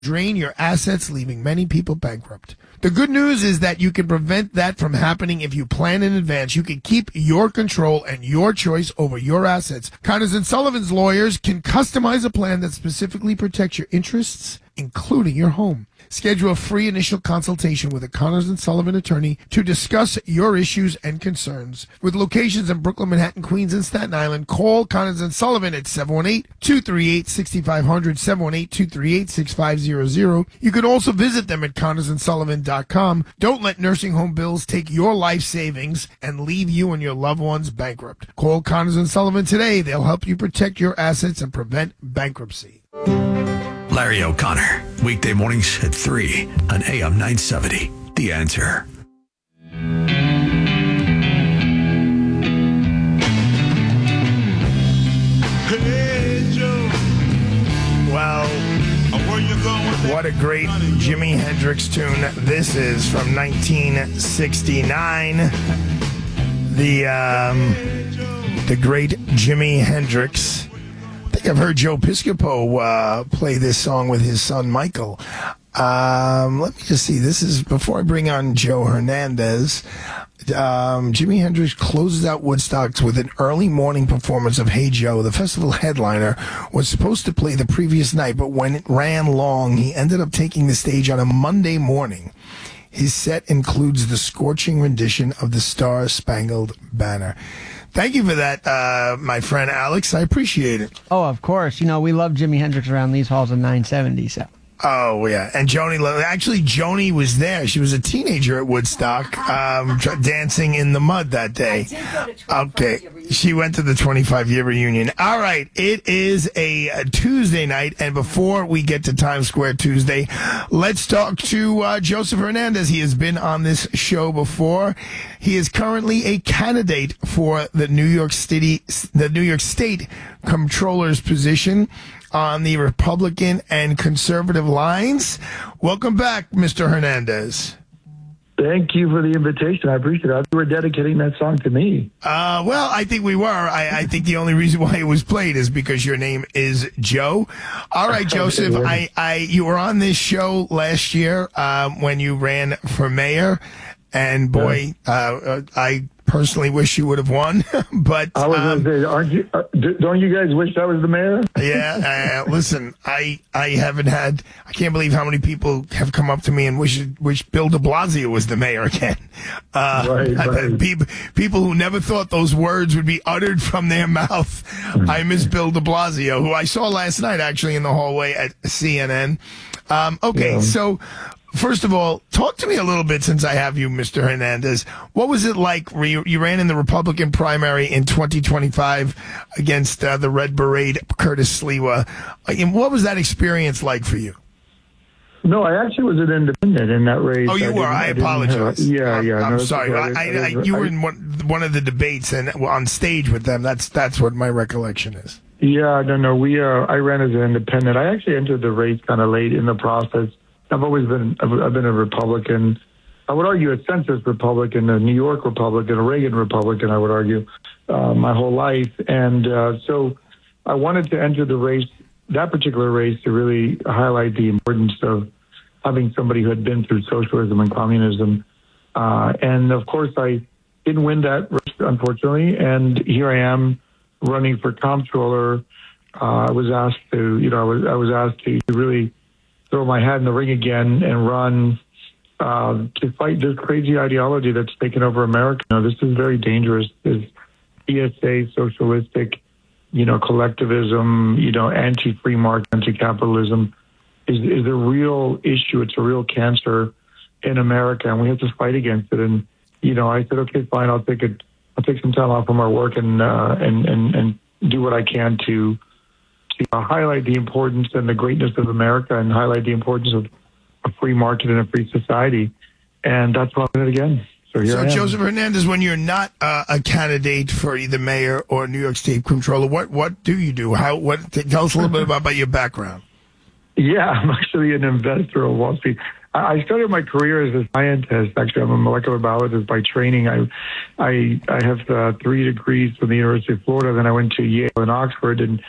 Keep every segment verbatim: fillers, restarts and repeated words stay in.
drain your assets, leaving many people bankrupt. The good news is that you can prevent that from happening if you plan in advance. You can keep your control and your choice over your assets. Connors and Sullivan's lawyers can customize a plan that specifically protects your interests, including your home. Schedule a free initial consultation with a Connors and Sullivan attorney to discuss your issues and concerns. With locations in Brooklyn, Manhattan, Queens, and Staten Island, call Connors and Sullivan at seven one eight, two three eight, six five zero zero, seven one eight, two three eight, six five zero zero. You can also visit them at connors and sullivan dot com. Don't let nursing home bills take your life savings and leave you and your loved ones bankrupt. Call Connors and Sullivan today. They'll help you protect your assets and prevent bankruptcy. Larry O'Connor, weekday mornings at three on A M nine seventy. The Answer. Hey, Joe. Well, what a great Jimi Hendrix tune this is from nineteen sixty-nine. The, um, the great Jimi Hendrix. I think I've heard Joe Piscopo uh, play this song with his son Michael. Um, let me just see. This is before I bring on Joe Hernandez. Um, Jimi Hendrix closes out Woodstocks with an early morning performance of Hey Joe. The festival headliner was supposed to play the previous night, but when it ran long, he ended up taking the stage on a Monday morning. His set includes the scorching rendition of the Star Spangled Banner. Thank you for that, uh, my friend Alex. I appreciate it. Oh, of course. You know, we love Jimi Hendrix around these halls in nine seventy, so. Oh, yeah. And Joni, actually, Joni was there. She was a teenager at Woodstock, um, dancing in the mud that day. Okay. She went to the twenty-five year reunion. All right. It is a, a Tuesday night. And before we get to Times Square Tuesday, let's talk to uh, Joseph Hernandez. He has been on this show before. He is currently a candidate for the New York City, the New York State Comptroller's position on the Republican and conservative lines. Welcome back, Mister Hernandez. Thank you for the invitation. I appreciate it. You were dedicating that song to me. Uh, well, I think we were. I, I think the only reason why it was played is because your name is Joe. All right, Joseph, I, I, you were on this show last year um, when you ran for mayor. And boy, uh, I personally wish you would have won. But I was um, going to say, aren't you? Uh, don't you guys wish I was the mayor? Yeah. Uh, listen, I I haven't had. I can't believe how many people have come up to me and wish wish Bill De Blasio was the mayor again. Uh, right, right. People people who never thought those words would be uttered from their mouth. I miss Bill De Blasio, who I saw last night actually in the hallway at C N N. Um, okay, yeah. so. First of all, talk to me a little bit since I have you, Mister Hernandez. What was it like? You, you ran in the Republican primary in twenty twenty-five against uh, the Red Beret, Curtis Sliwa. And what was that experience like for you? No, I actually was an independent in that race. Oh, you I were? I, I apologize. Yeah, I'm, yeah. I'm no, sorry. I, I, I, you were in one, one of the debates and on stage with them. That's that's what my recollection is. Yeah, no, no. We, uh, I ran as an independent. I actually entered the race kind of late in the process. I've always been, I've been a Republican. I would argue a census Republican, a New York Republican, a Reagan Republican, I would argue, uh, my whole life. And uh, so I wanted to enter the race, that particular race, to really highlight the importance of having somebody who had been through socialism and communism. Uh, and of course, I didn't win that race, unfortunately. And here I am running for comptroller. Uh, I was asked to, you know, I was, I was asked to really throw my hat in the ring again and run uh, to fight this crazy ideology that's taken over America. You know, this is very dangerous. This E S A, socialistic, you know, collectivism, you know, anti-free market, anti-capitalism is, is a real issue. It's a real cancer in America, and we have to fight against it. And, you know, I said, okay, fine, I'll take it. I'll take some time off from our work and, uh, and, and, and do what I can to Uh, highlight the importance and the greatness of America and highlight the importance of a free market and a free society. And that's why I'm doing it again. So here so I am. Joseph Hernandez, when you're not uh, a candidate for either mayor or New York State Comptroller, what, what do you do? How? What? Tell us a little bit about, about your background. Yeah, I'm actually an investor on Wall Street. I started my career as a scientist. Actually, I'm a molecular biologist by training. I, I, I have uh, three degrees from the University of Florida. Then I went to Yale and Oxford, and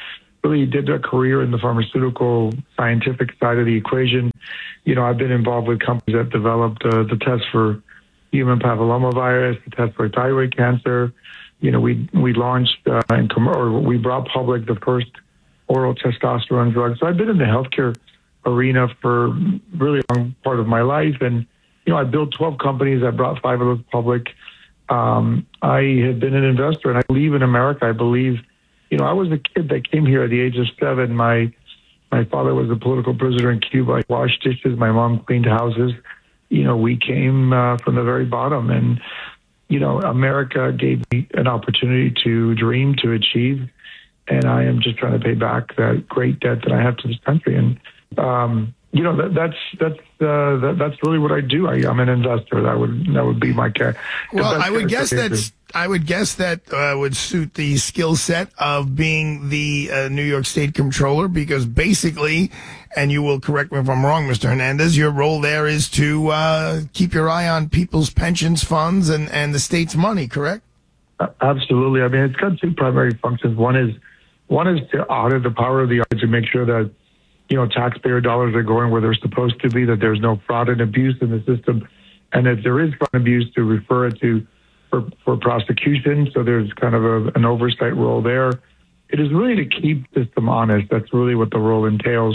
really did a career in the pharmaceutical scientific side of the equation. You know, I've been involved with companies that developed uh, the test for human papillomavirus, the test for thyroid cancer. You know, we we launched uh, and com- or we brought public the first oral testosterone drug. So I've been in the healthcare arena for really a long part of my life. And, you know, I built twelve companies. I brought five of those public. Um, I have been an investor, and I believe in America. I believe, you know, I was a kid that came here at the age of seven. My my father was a political prisoner in Cuba. I washed dishes. My mom cleaned houses. You know, we came uh, from the very bottom. And, you know, America gave me an opportunity to dream, to achieve. And I am just trying to pay back that great debt that I have to this country. And, um, you know, that, that's that's uh, that, that's really what I do. I, I'm an investor. That would that would be my care. Well, I would guess that's I would guess that uh, would suit the skill set of being the uh, New York State Comptroller, because basically, and you will correct me if I'm wrong, Mister Hernandez, your role there is to uh, keep your eye on people's pensions funds and, and the state's money, correct? Uh, absolutely. I mean, it's got two primary functions. One is one is to audit, the power of the audit, to make sure that, you know, taxpayer dollars are going where they're supposed to be, that there's no fraud and abuse in the system, and if there is fraud and abuse, to refer it to for, for prosecution. So there's kind of a, an oversight role there. It is really to keep the system honest. That's really what the role entails.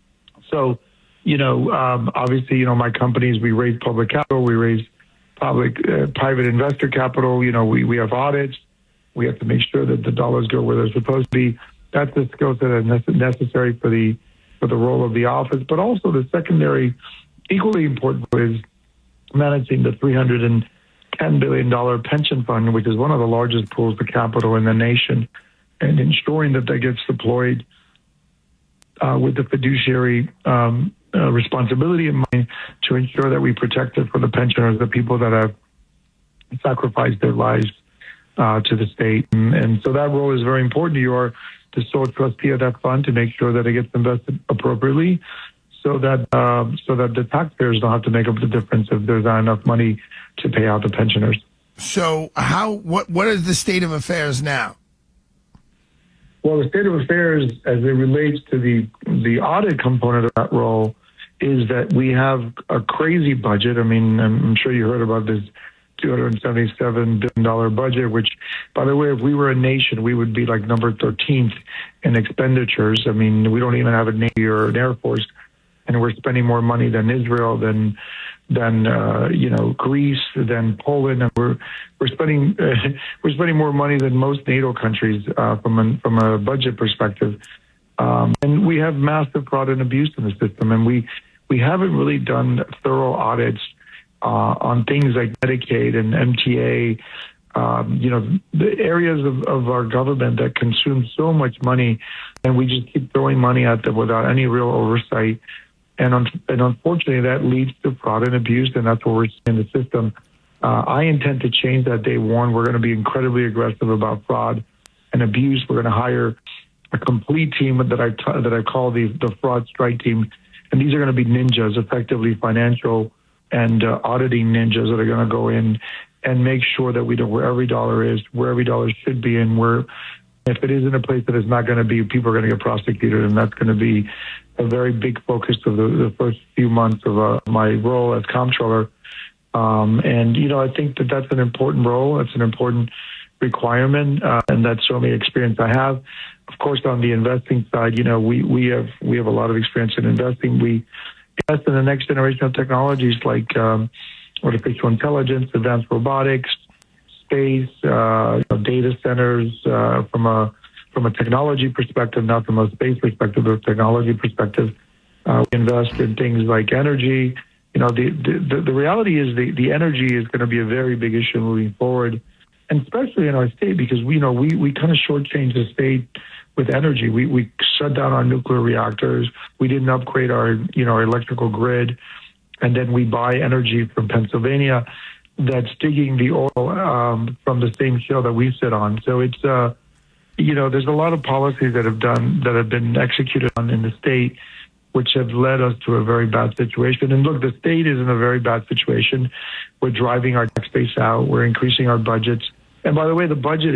So, you know, um, obviously, you know, my companies, we raise public capital, we raise public, uh, private investor capital. You know, we, we have audits. We have to make sure that the dollars go where they're supposed to be. That's the skill set that's necessary for the for the role of the office. But also the secondary, equally important, is managing the three hundred ten billion dollars pension fund, which is one of the largest pools of capital in the nation, and ensuring that that gets deployed uh, with the fiduciary um, uh, responsibility in mind to ensure that we protect it for the pensioners, the people that have sacrificed their lives uh, to the state. And, and so that role is very important. You are the sole trustee of that fund to make sure that it gets invested appropriately, so that uh, so that the taxpayers don't have to make up the difference if there's not enough money to pay out the pensioners. So how what what is the state of affairs now? Well, the state of affairs as it relates to the the audit component of that role is that we have a crazy budget. I mean, I'm sure you heard about this two hundred seventy-seven billion dollars budget, which, by the way, if we were a nation, we would be like number thirteenth in expenditures. I mean, we don't even have a Navy or an Air Force, and we're spending more money than Israel, than than uh, you know, Greece, than Poland, and we're we're spending uh, we're spending more money than most NATO countries uh, from a, from a budget perspective, um, and we have massive fraud and abuse in the system, and we we haven't really done thorough audits uh, on things like Medicaid and M T A. Um, you know, the areas of, of our government that consume so much money, and we just keep throwing money at them without any real oversight. And, un- and unfortunately, that leads to fraud and abuse, and that's what we're seeing in the system. Uh, I intend to change that day one. We're going to be incredibly aggressive about fraud and abuse. We're going to hire a complete team that I t- that I call the the fraud strike team, and these are going to be ninjas, effectively financial and uh, auditing ninjas that are going to go in and make sure that we know where every dollar is, where every dollar should be, and where, if it is in a place that is not going to be, people are going to get prosecuted, and that's going to be a very big focus of the, the first few months of uh, my role as comptroller. Um, and, you know, I think that that's an important role. That's an important requirement, uh, and that's certainly experience I have. Of course, on the investing side, you know, we, we have we have a lot of experience in investing. We invest in the next generation of technologies like um, artificial intelligence, advanced robotics, space, uh, you know, data centers uh, from a from a technology perspective, not from a space perspective, but a technology perspective. Uh, we invest in things like energy. You know, the the, the reality is the, the energy is going to be a very big issue moving forward, and especially in our state, because we you know we, we kind of shortchanged the state with energy. We we shut down our nuclear reactors. We didn't upgrade our you know our electrical grid, and then we buy energy from Pennsylvania that's digging the oil um, from the same shale that we sit on. So it's uh you know there's a lot of policies that have done that have been executed on in the state, which have led us to a very bad situation. And look, the state is in a very bad situation. We're driving our tax base out. We're increasing our budgets. And by the way, the budget is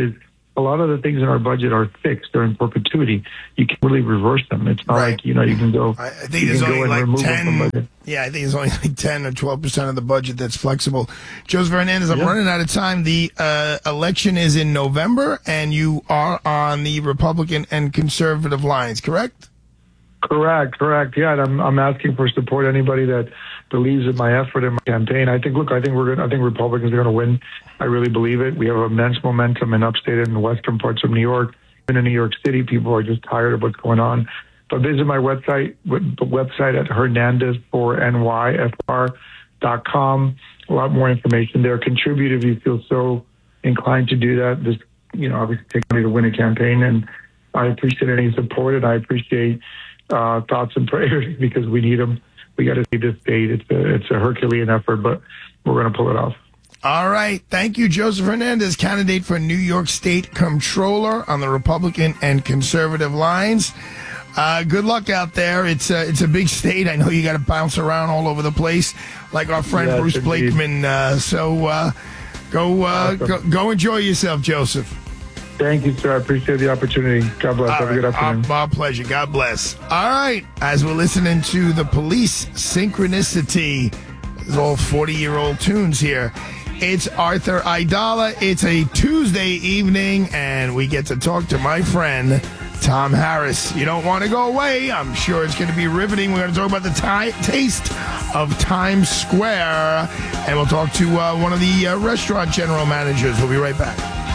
a lot of the things in our budget are fixed. They're in perpetuity. You can't really reverse them. It's not Right. like, you know, you can go, I I think you there's can go only and like remove them from ten. budget. Yeah, I think it's only like ten or twelve percent of the budget that's flexible. Joseph Hernandez, I'm Yeah. running out of time. The uh, election is in November, and you are on the Republican and conservative lines, correct? Correct, correct. Yeah, and I'm I'm asking for support. Anybody that believes in my effort and my campaign. I think. Look, I think we're. Gonna, I think Republicans are going to win. I really believe it. We have immense momentum in upstate and the western parts of New York. Even in New York City, people are just tired of what's going on. But visit my website, the website at Hernandez for N Y F R dot com. A lot more information there. Contribute if you feel so inclined to do that. Just, you know, obviously take money to win a campaign, and I appreciate any support, and I appreciate uh, thoughts and prayers because we need them. We got to see this state. It's a, it's a Herculean effort, but we're going to pull it off. All right. Thank you, Joseph Hernandez, candidate for New York State Comptroller on the Republican and conservative lines. Uh, good luck out there. It's a, it's a big state. I know you got to bounce around all over the place like our friend Yes, Bruce indeed. Blakeman. Uh, so uh, go, uh, Awesome. go go enjoy yourself, Joseph. Thank you, sir. I appreciate the opportunity. God bless. All Have a good right. afternoon. Our, our pleasure. God bless. All right. As we're listening to the Police Synchronicity, it's all forty-year-old tunes here. It's Arthur Aidala. It's a Tuesday evening, and we get to talk to my friend, Tom Harris. You don't want to go away. I'm sure it's going to be riveting. We're going to talk about the ti- taste of Times Square, and we'll talk to uh, one of the uh, restaurant general managers. We'll be right back.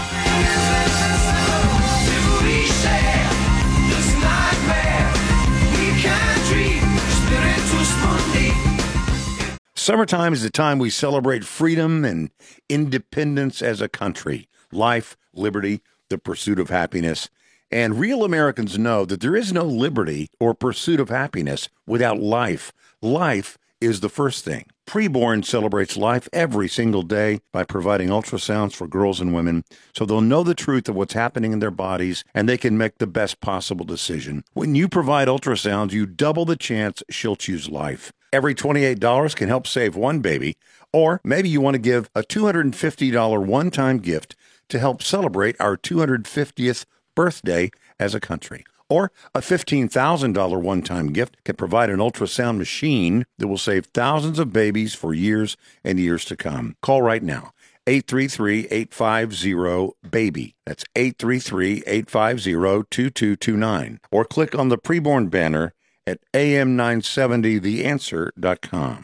Summertime is the time we celebrate freedom and independence as a country. Life, liberty, the pursuit of happiness. And real Americans know that there is no liberty or pursuit of happiness without life. Life is the first thing. Preborn celebrates life every single day by providing ultrasounds for girls and women so they'll know the truth of what's happening in their bodies and they can make the best possible decision. When you provide ultrasounds, you double the chance she'll choose life. Every twenty-eight dollars can help save one baby, or maybe you want to give a two hundred fifty dollars one-time gift to help celebrate our two hundred fiftieth birthday as a country. Or a fifteen thousand dollars one-time gift can provide an ultrasound machine that will save thousands of babies for years and years to come. Call right now, eight three three, eight five zero, BABY. That's eight three three, eight five zero, two two two nine. Or click on the preborn banner at A M nine seventy the answer dot com.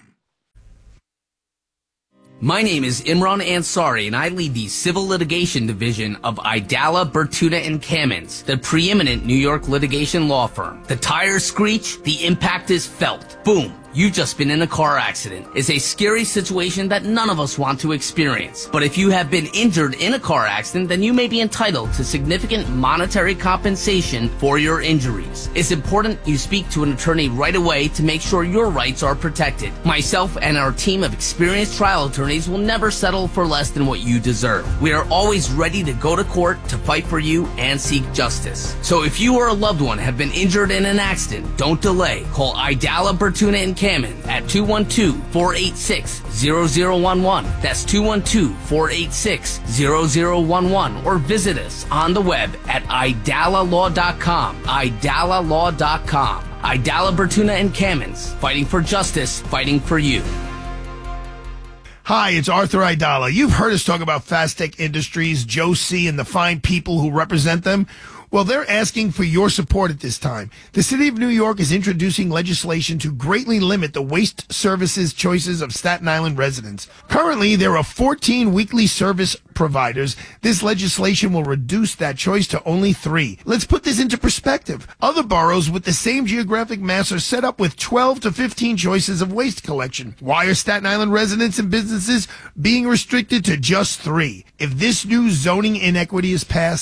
My name is Imran Ansari, and I lead the Civil Litigation Division of Aidala, Bertuda, and Kamins, the preeminent New York litigation law firm. The tires screech, the impact is felt. Boom. You've just been in a car accident. It's a scary situation that none of us want to experience. But if you have been injured in a car accident, then you may be entitled to significant monetary compensation for your injuries. It's important you speak to an attorney right away to make sure your rights are protected. Myself and our team of experienced trial attorneys will never settle for less than what you deserve. We are always ready to go to court to fight for you and seek justice. So if you or a loved one have been injured in an accident, don't delay. Call Aidala, Bertuda, and Kamins at two one two, four eight six, zero zero one one. That's two one two, four eight six, zero zero one one. Or visit us on the web at aidala law dot com. aidala law dot com. Aidala, Bertuda, and Kamins. Fighting for justice, fighting for you. Hi, it's Arthur Aidala. You've heard us talk about Fastech Industries, Joe C., and the fine people who represent them. Well, they're asking for your support at this time. The city of New York is introducing legislation to greatly limit the waste services choices of Staten Island residents. Currently, there are fourteen weekly service providers. This legislation will reduce that choice to only three. Let's put this into perspective. Other boroughs with the same geographic mass are set up with twelve to fifteen choices of waste collection. Why are Staten Island residents and businesses being restricted to just three? If this new zoning inequity is passed,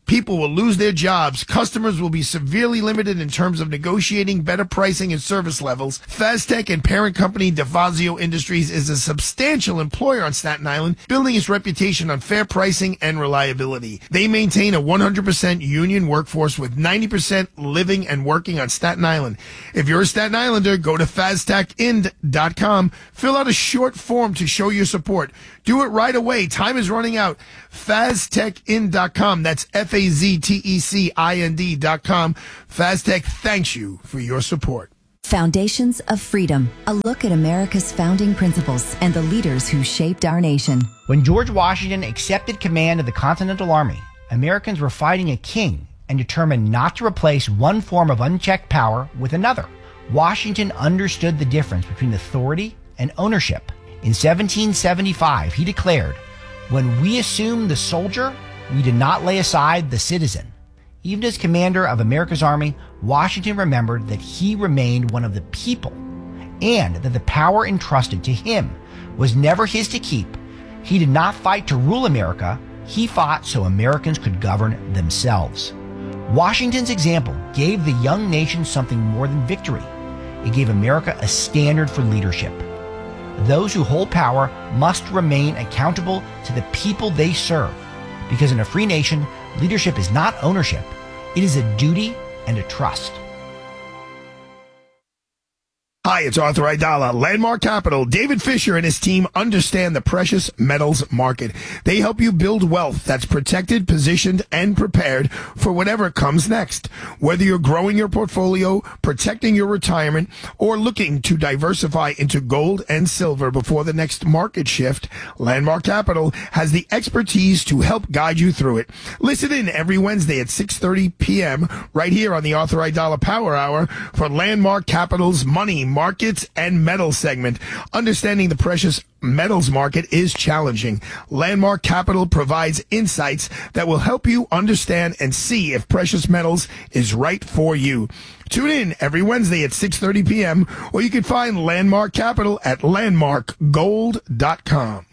People will lose their jobs. Customers will be severely limited in terms of negotiating better pricing and service levels. Faztech and parent company DeFazio Industries is a substantial employer on Staten Island, building its reputation on fair pricing and reliability. They maintain a one hundred percent union workforce with ninety percent living and working on Staten Island. If you're a Staten Islander, go to faztech ind dot com. Fill out a short form to show your support. Do it right away. Time is running out. faztech ind dot com. That's F A Z T E C I N D dot com. Faztech thanks you for your support. Foundations of Freedom, a look at America's founding principles and the leaders who shaped our nation. When George Washington accepted command of the Continental Army, Americans were fighting a king and determined not to replace one form of unchecked power with another. Washington understood the difference between authority and ownership. In seventeen seventy-five, he declared, "When we assumed the soldier, we did not lay aside the citizen." Even as commander of America's army, Washington remembered that he remained one of the people and that the power entrusted to him was never his to keep. He did not fight to rule America. He fought so Americans could govern themselves. Washington's example gave the young nation something more than victory. It gave America a standard for leadership. Those who hold power must remain accountable to the people they serve, because in a free nation, leadership is not ownership. It is a duty and a trust. Hi, it's Arthur Aidala, Landmark Capital. David Fisher and his team understand the precious metals market. They help you build wealth that's protected, positioned, and prepared for whatever comes next. Whether you're growing your portfolio, protecting your retirement, or looking to diversify into gold and silver before the next market shift, Landmark Capital has the expertise to help guide you through it. Listen in every Wednesday at six thirty p.m. right here on the Arthur Aidala Power Hour for Landmark Capital's Money, Markets, and Metals segment. Understanding the precious metals market is challenging. Landmark Capital provides insights that will help you understand and see if precious metals is right for you. Tune in every Wednesday at six thirty p.m. or you can find Landmark Capital at landmark gold dot com.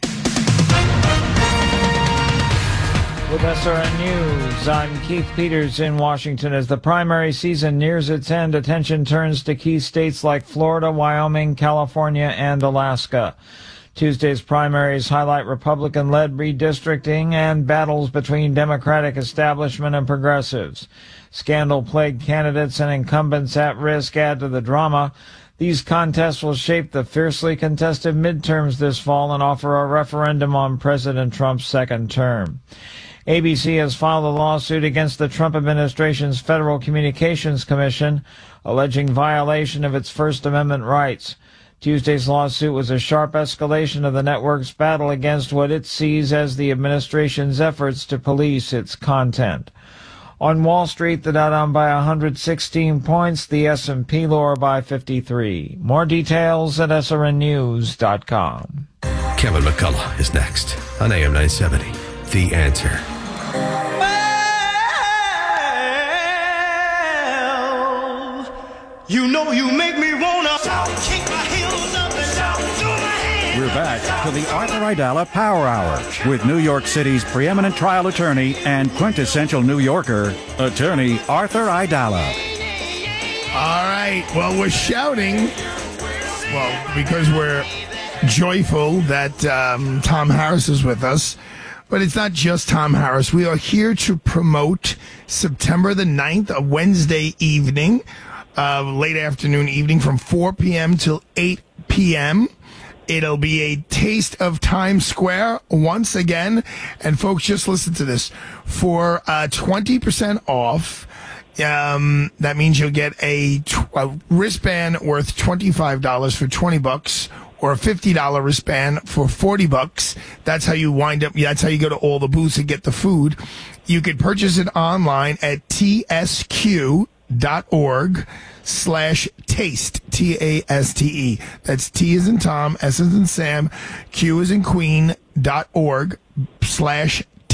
With S R N News, I'm Keith Peters in Washington. As the primary season nears its end, attention turns to key states like Florida, Wyoming, California, and Alaska. Tuesday's primaries highlight Republican-led redistricting and battles between Democratic establishment and progressives. Scandal-plagued candidates and incumbents at risk add to the drama. These contests will shape the fiercely contested midterms this fall and offer a referendum on President Trump's second term. A B C has filed a lawsuit against the Trump administration's Federal Communications Commission, alleging violation of its First Amendment rights. Tuesday's lawsuit was a sharp escalation of the network's battle against what it sees as the administration's efforts to police its content. On Wall Street, the Dow down by one hundred sixteen points, the S and P lower by fifty-three. More details at S R N news dot com. Kevin McCullough is next on A M nine seventy. The Answer. You know you make me wanna kick my heels up and shout, throw my hands. We're back to the Arthur Aidala Power Hour with New York City's preeminent trial attorney and quintessential New Yorker, attorney Arthur Aidala. All right. Well, we're shouting, well, because we're joyful that um, Tom Harris is with us. But it's not just Tom Harris. We are here to promote September the ninth, a Wednesday evening. Uh, late afternoon evening from four p.m. till eight p.m. It'll be a taste of Times Square once again. And folks, just listen to this. For uh, twenty percent off, um, that means you'll get a, tw- a wristband worth twenty-five dollars for twenty bucks, or a fifty dollars wristband for forty bucks. That's how you wind up. That's how you go to all the booths and get the food. You could purchase it online at T S Q dot org slash taste, T A S T E. That's T as in Tom, S as in Sam, Q as in Queen, dot org slash taste.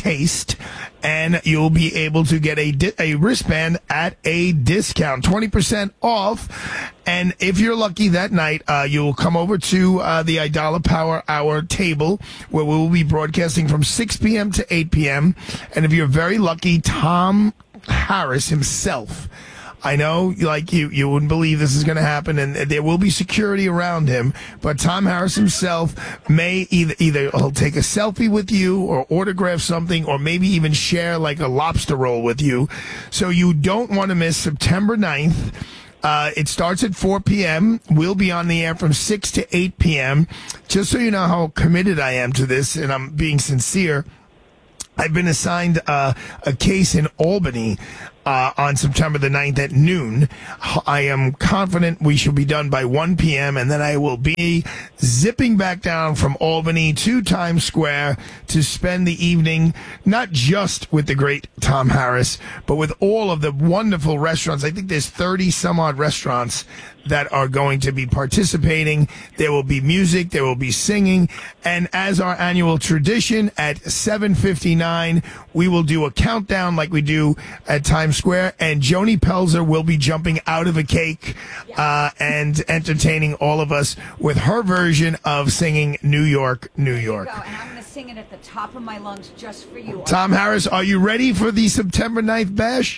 taste, and you'll be able to get a, di- a wristband at a discount, twenty percent off. And if you're lucky that night, uh, you'll come over to uh, the Idala Power Hour table, where we will be broadcasting from six p.m. to eight p.m. And if you're very lucky, Tom Harris himself, I know, like, you, you wouldn't believe this is going to happen, and there will be security around him, but Tom Harris himself may either, either he'll take a selfie with you or autograph something, or maybe even share, like, a lobster roll with you. So you don't want to miss September ninth. Uh, it starts at four p.m. We'll be on the air from six to eight p.m. Just so you know how committed I am to this, and I'm being sincere, I've been assigned uh, a case in Albany uh, on September the ninth at noon. I am confident we should be done by one p.m., and then I will be zipping back down from Albany to Times Square to spend the evening not just with the great Tom Harris, but with all of the wonderful restaurants. I think there's thirty some odd restaurants that are going to be participating. There will be music, there will be singing, and as our annual tradition, at seven fifty-nine, we will do a countdown like we do at Times Square, and Joni Pelzer will be jumping out of a cake uh, and entertaining all of us with her version of singing New York, New York. There you go, and I'm going to sing it at the top of my lungs just for you. Tom Harris, are you ready for the September ninth bash?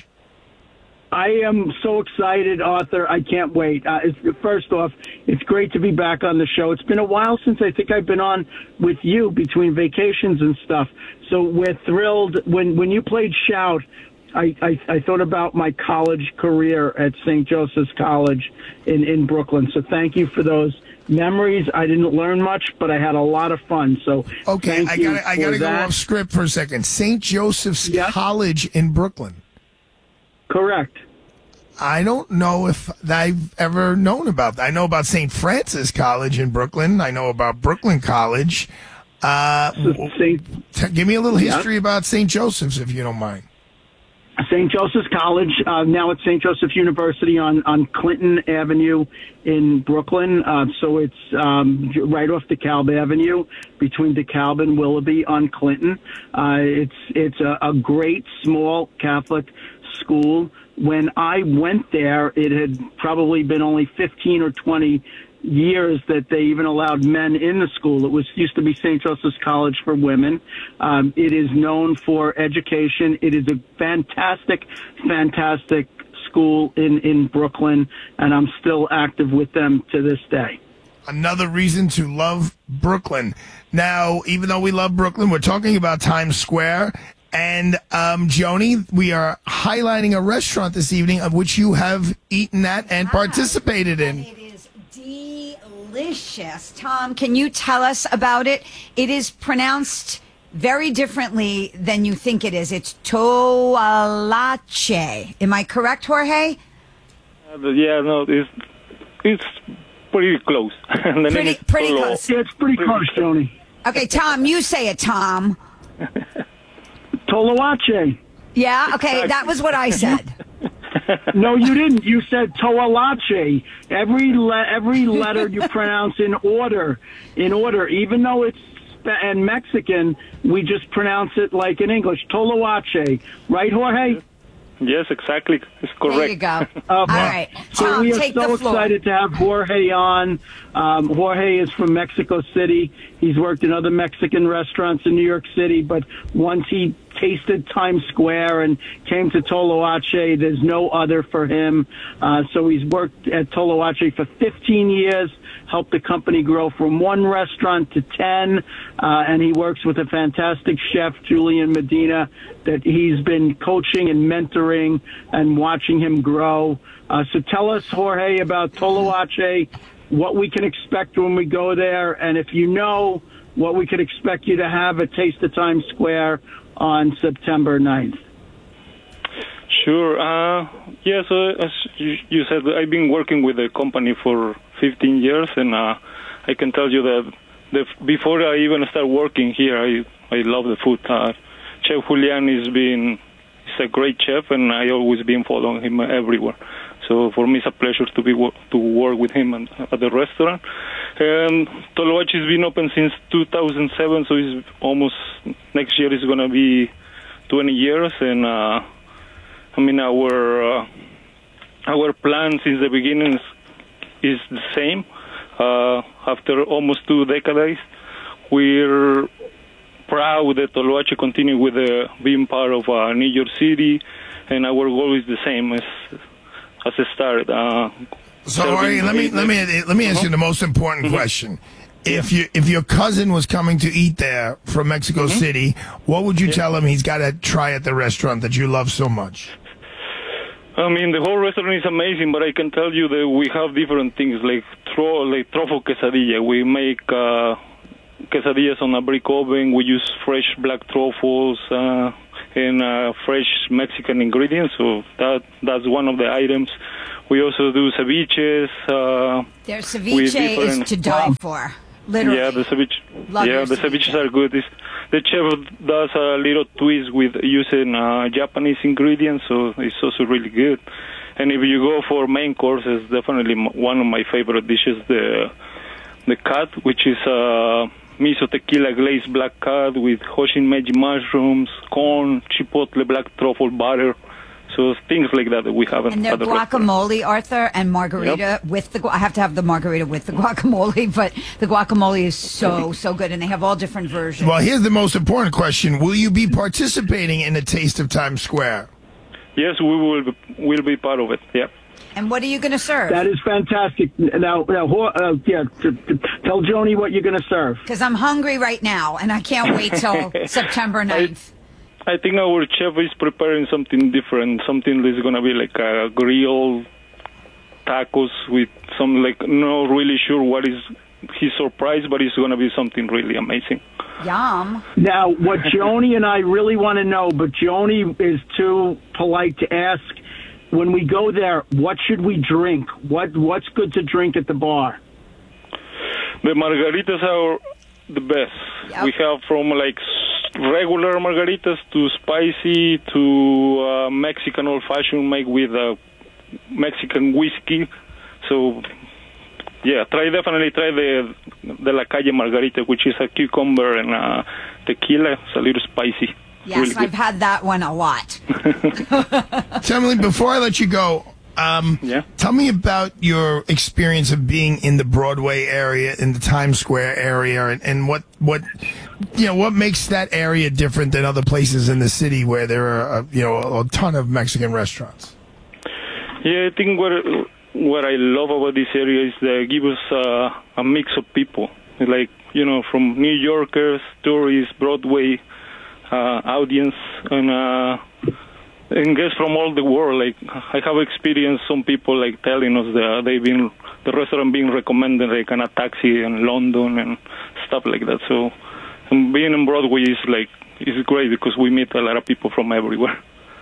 I am so excited, Arthur. I can't wait. Uh, it's, first off, it's great to be back on the show. It's been a while since I think I've been on with you between vacations and stuff. So we're thrilled. When when you played Shout, I, I, I thought about my college career at Saint Joseph's College in, in Brooklyn. So thank you for those memories. I didn't learn much, but I had a lot of fun. So okay, thank I you got I got to for go that. off script for a second. Saint Joseph's Yes. College in Brooklyn. Correct. I don't know if I've ever known about that. I know about Saint Francis College in Brooklyn. I know about Brooklyn College. Uh, t- give me a little history Yeah. about Saint Joseph's, if you don't mind. Saint Joseph's College, uh, now it's Saint Joseph University on, on Clinton Avenue in Brooklyn. Uh, so it's um, right off DeKalb Avenue between DeKalb and Willoughby on Clinton. Uh, it's it's a, a great small Catholic school. When I went there, it had probably been only fifteen or twenty years that they even allowed men in the school. It was used to be Saint Joseph's College for women. Um, it is known for education. It is a fantastic, fantastic school in, in Brooklyn, and I'm still active with them to this day. Another reason to love Brooklyn. Now, even though we love Brooklyn, we're talking about Times Square. And, um, Joni, we are highlighting a restaurant this evening of which you have eaten at and participated in. It is delicious. Tom, can you tell us about it? It is pronounced very differently than you think it is. It's Toalache. Am I correct, Jorge? Uh, yeah, no, it's it's pretty close. The name Pretty, is pretty Tolo. close. Yeah, it's pretty close, Joni. Okay, Tom, you say it, Tom. Toloache. Yeah, okay, that was what I said. No, you didn't. You said Toalache. Every le- every letter you pronounce in order, in order. Even though it's Sp- and Mexican, we just pronounce it like in English. Toloache, right, Jorge? Yes, exactly. It's correct. There you go. Okay. All right. So Tom, we are take so the floor. excited to have Jorge on. Um, Jorge is from Mexico City. He's worked in other Mexican restaurants in New York City, but once he tasted Times Square and came to Toloache, there's no other for him. Uh, so he's worked at Toloache for fifteen years, helped the company grow from one restaurant to ten, uh, and he works with a fantastic chef, Julian Medina, that he's been coaching and mentoring and watching him grow. Uh, so tell us, Jorge, about Toloache, what we can expect when we go there, and if you know what we could expect you to have at Taste of Times Square on September ninth. Sure. Uh, yeah, so as you, you said, I've been working with the company for fifteen years, and uh, I can tell you that the, before I even start working here, I, I love the food. Uh, Chef Julian is been is a great chef, and I always been following him everywhere. So for me, it's a pleasure to be wo- to work with him and, at the restaurant. And Toloache has been open since two thousand seven, so it's almost next year is going to be twenty years. And uh, I mean, our uh, our plan since the beginning is, is the same. Uh, after almost two decades, we're proud that Toloache continue with uh, being part of uh, New York City, and our goal is the same as as it started. Uh, so, Jorge, let me let me let me ask you the most important Mm-hmm. question. If you if your cousin was coming to eat there from Mexico Mm-hmm. City, what would you tell him he's got to try at the restaurant that you love so much? I mean, the whole restaurant is amazing, but I can tell you that we have different things like tro like truffle quesadilla. We make uh, quesadillas on a brick oven. We use fresh black truffles uh, and uh, fresh Mexican ingredients. So that that's one of the items. We also do ceviches. Uh, Their with ceviche is different- to die for. Literally. Yeah, the ceviche. Love yeah, your the ceviches are good. It's, the chef does a little twist with using uh, Japanese ingredients, so it's also really good. And if you go for main course, it's definitely m- one of my favorite dishes, the the cat, which is uh, miso tequila glazed black cat with hoshin meiji mushrooms, corn, chipotle, black truffle butter. So things like that that we have And at their the restaurant. guacamole, Arthur, and margarita with the. gu- I have to have the margarita with the guacamole, but the guacamole is so so good, and they have all different versions. Well, here's the most important question: will you be participating in the Taste of Times Square? Yes, we will be, will be part of it. Yeah. And what are you going to serve? That is fantastic. Now, now uh, yeah, t- t- tell Joni what you're going to serve. Because I'm hungry right now, and I can't wait till September ninth. I think our chef is preparing something different, something that's going to be like a grilled tacos with some, like, not really sure what is his surprise, but it's going to be something really amazing. Yum. Now, what Joni and I really want to know, but Joni is too polite to ask, when we go there, what should we drink? What What's good to drink at the bar? The margaritas are the best. Yep. We have from like s- regular margaritas to spicy to uh, Mexican old-fashioned made with uh, Mexican whiskey. So, yeah, try definitely try the the La Calle Margarita, which is a cucumber and uh, tequila. It's a little spicy. Yes, Really good. I've had that one a lot. Tell me, before I let you go, um, yeah. tell me about your experience of being in the Broadway area, in the Times Square area, and, and what, what, you know, what makes that area different than other places in the city where there are, uh, you know, a ton of Mexican restaurants. Yeah, I think what what I love about this area is that it gives us uh, a mix of people, like, you know, from New Yorkers, tourists, Broadway uh, audience, and uh, and guests from all the world. Like, I have experienced some people like telling us that they've been the restaurant being recommended like in a taxi in London and stuff like that. So, and being in Broadway is like is great because we meet a lot of people from everywhere.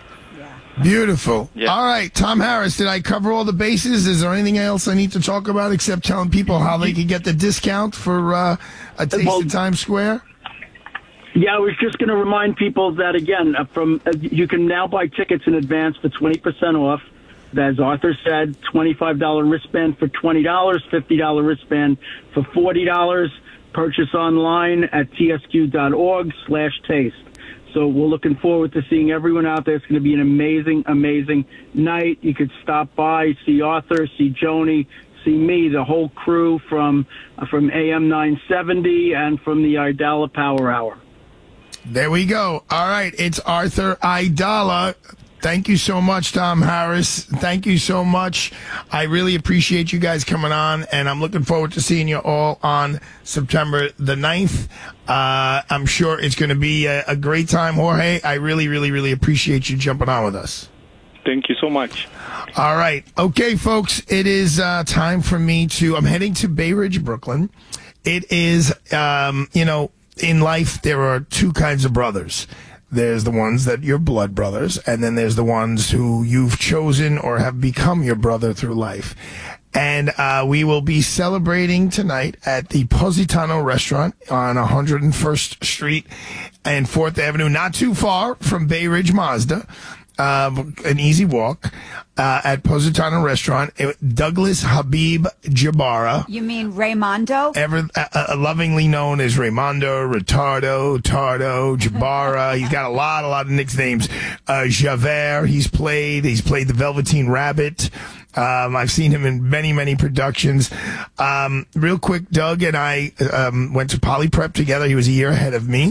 Beautiful. All right, Tom Harris, did I cover all the bases? Is there anything else I need to talk about except telling people how they can get the discount for uh, a taste Well, of Times Square? Yeah, I was just going to remind people that, again, uh, from uh, you can now buy tickets in advance for twenty percent off. As Arthur said, twenty-five dollars wristband for twenty dollars, fifty dollars wristband for forty dollars. Purchase online at tsq.org slash taste. So we're looking forward to seeing everyone out there. It's going to be an amazing, amazing night. You could stop by, see Arthur, see Joni, see me, the whole crew from uh, from A M nine seventy and from the Idala Power Hour. There we go. All right, it's Arthur Idala. Thank you so much, Tom Harris. Thank you so much. I really appreciate you guys coming on, and I'm looking forward to seeing you all on September the ninth. Uh, I'm sure it's going to be a, a great time, Jorge. I really, really, really appreciate you jumping on with us. Thank you so much. All right. Okay, folks, it is uh, time for me to, I'm heading to Bay Ridge, Brooklyn. It is, um, you know, in life, there are two kinds of brothers. There's the ones that you're blood brothers, and then there's the ones who you've chosen or have become your brother through life. And uh, we will be celebrating tonight at the Positano restaurant on one hundred first Street and fourth Avenue, not too far from Bay Ridge Mazda. um, an easy walk uh, at Positano Restaurant. It, Douglas Habib Jabara. You mean Raymondo? Ever uh, uh, lovingly known as Raymondo, Retardo, Tardo, Jabara. He's got a lot, a lot of nicknames. Uh, Javert, he's played. He's played the Velveteen Rabbit. Um, I've seen him in many, many productions. Um, real quick, Doug and I um, went to Poly Prep together. He was a year ahead of me.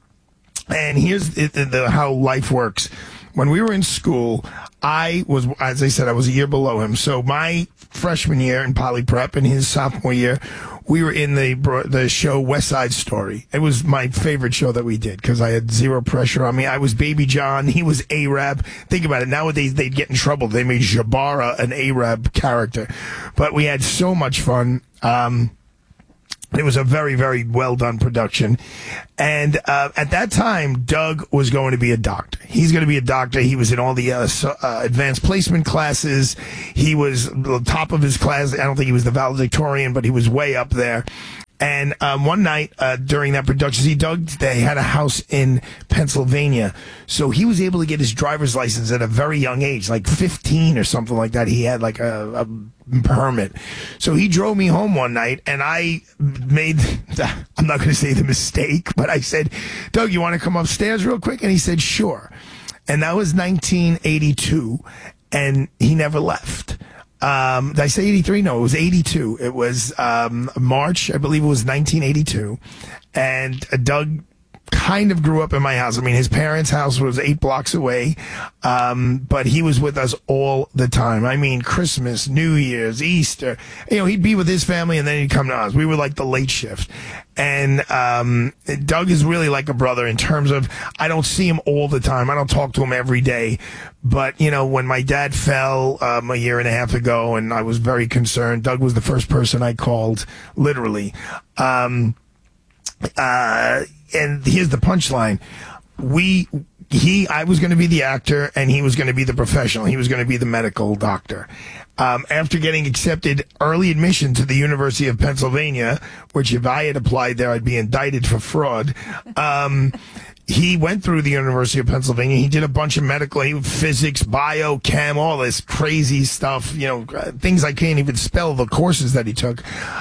And here's the, the, the, how life works. When we were in school, I was, as I said, I was a year below him. So my freshman year in Poly Prep and his sophomore year, we were in the the show West Side Story. It was my favorite show that we did because I had zero pressure on me. I was Baby John. He was Arab. Think about it. Nowadays, they'd get in trouble. They made Jabara an Arab character. But we had so much fun. Um, It was a very, very well done production. And uh, at that time, Doug was going to be a doctor. He's going to be a doctor. He was in all the uh, so, uh, advanced placement classes. He was the top of his class. I don't think he was the valedictorian, but he was way up there. And um, one night uh, during that production, see, Doug, they had a house in Pennsylvania. So he was able to get his driver's license at a very young age, like fifteen or something like that. He had like a, a permit. So he drove me home one night, and I made, I'm not going to say the mistake, but I said, Doug, you want to come upstairs real quick? And he said, sure. And that was nineteen eighty-two, and he never left. Um, did I say eighty-three? No, it was eighty-two. It was um, March, I believe it was nineteen eighty-two. And uh, Doug kind of grew up in my house. I mean, his parents' house was eight blocks away, um, but he was with us all the time. I mean, Christmas, New Year's, Easter. You know, he'd be with his family, and then he'd come to us. We were like the late shift. And um, Doug is really like a brother in terms of I don't see him all the time. I don't talk to him every day. But, you know, when my dad fell um, a year and a half ago, and I was very concerned, Doug was the first person I called, literally. Um, uh, and here's the punchline. We, he, I was going to be the actor, and he was going to be the professional. He was going to be the medical doctor. Um, after getting accepted early admission to the University of Pennsylvania, which if I had applied there, I'd be indicted for fraud. Um, he went through the University of Pennsylvania. He did a bunch of medical, physics, bio, chem, all this crazy stuff, you know, things I can't even spell, the courses that he took.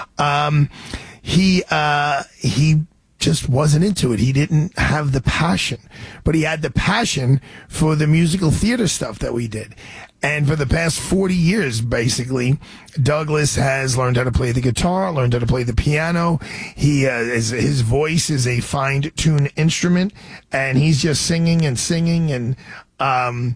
Um, he, uh, he, just wasn't into it. He didn't have the passion, but he had the passion for the musical theater stuff that we did. And for the past forty years, basically, Douglas has learned how to play the guitar, learned how to play the piano. He uh, is, his voice is a fine-tuned instrument, and he's just singing and singing and um,